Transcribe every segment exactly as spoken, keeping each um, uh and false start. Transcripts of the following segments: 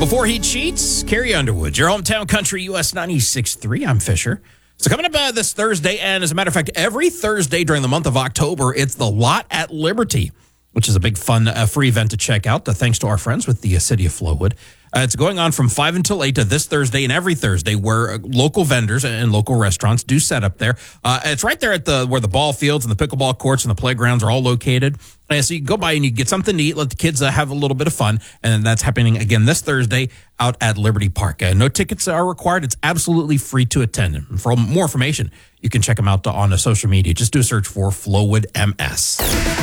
Before he cheats, Carrie Underwood, your hometown country, U S ninety-six point three. I'm Fisher. So coming up uh, this Thursday, and as a matter of fact, every Thursday during the month of October, it's the Lot at Liberty, which is a big, fun, uh, free event to check out, uh, thanks to our friends with the uh, City of Flowood. Uh, it's going on from five until eight to this Thursday and every Thursday, where uh, local vendors and local restaurants do set up there. Uh, it's right there at the where the ball fields and the pickleball courts and the playgrounds are all located. And so you can go by and you get something to eat, let the kids uh, have a little bit of fun. And that's happening again this Thursday out at Liberty Park. Uh, no tickets are required. It's absolutely free to attend. And for more information, you can check them out on uh, social media. Just do a search for Flowood M S.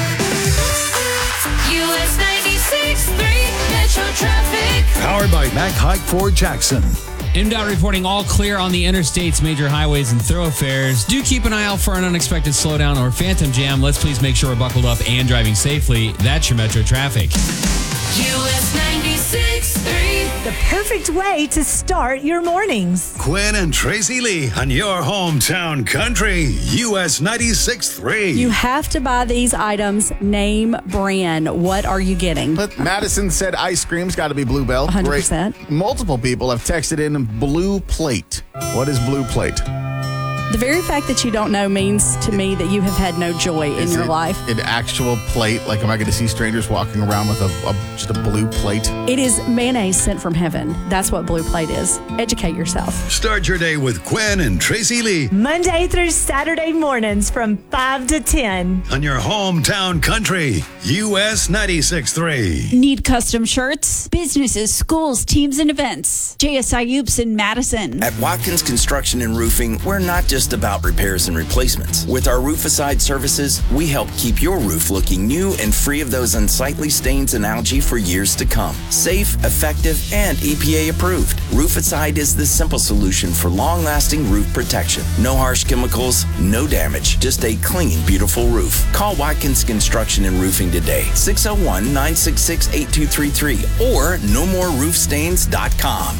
U S ninety-six point three Metro Traffic. Powered by Mac Haik Ford Jackson. M DOT reporting all clear on the interstates, major highways, and thoroughfares. Do keep an eye out for an unexpected slowdown or phantom jam. Let's please make sure we're buckled up and driving safely. That's your Metro Traffic. U S ninety-six point three. The perfect way to start your mornings. Quinn and Tracy Lee on your hometown country, U S ninety-six point three. You have to buy these items name brand. What are you getting? But Madison said ice cream's got to be Bluebell. one hundred Great. percent. Multiple people have texted in Blue Plate. What is Blue Plate? The very fact that you don't know means to me that you have had no joy in Is your it life. An actual plate? Like, am I going to see strangers walking around with a, a just a blue plate? It is mayonnaise sent from heaven. That's what Blue Plate is. Educate yourself. Start your day with Quinn and Tracy Lee Monday through Saturday mornings from five to ten. on your hometown country, U S ninety-six point three. Need custom shirts? Businesses, schools, teams, and events. J S I Oops in Madison. At Watkins Construction and Roofing, we're not just about repairs and replacements. With our Rooficide services, we help keep your roof looking new and free of those unsightly stains and algae for years to come. Safe, effective, and E P A approved. Rooficide is the simple solution for long-lasting roof protection. No harsh chemicals, no damage, just a clean, beautiful roof. Call Watkins Construction and Roofing today, six oh one, nine six six, eight two three three or no more roof stains dot com.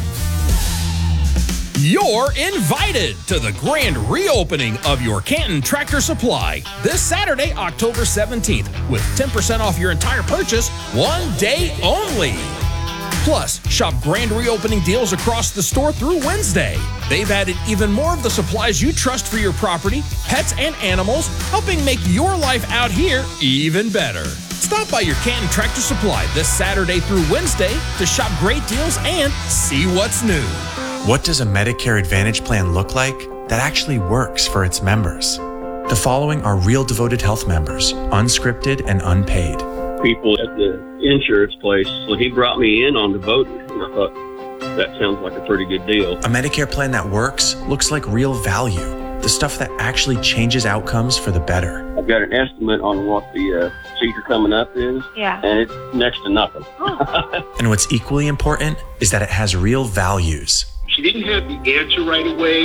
You're invited to the grand reopening of your Canton Tractor Supply this Saturday, October seventeenth, with ten percent off your entire purchase, one day only. Plus, shop grand reopening deals across the store through Wednesday. They've added even more of the supplies you trust for your property, pets, and animals, helping make your life out here even better. Stop by your Canton Tractor Supply this Saturday through Wednesday to shop great deals and see what's new. What does a Medicare Advantage plan look like that actually works for its members? The following are real devoted health members, unscripted and unpaid. People at the insurance place, so he brought me in on the voting, and I thought, that sounds like a pretty good deal. A Medicare plan that works looks like real value, the stuff that actually changes outcomes for the better. I've got an estimate on what the uh, procedure coming up is, Yeah. and it's next to nothing. And what's equally important is that it has real values. She didn't have the answer right away.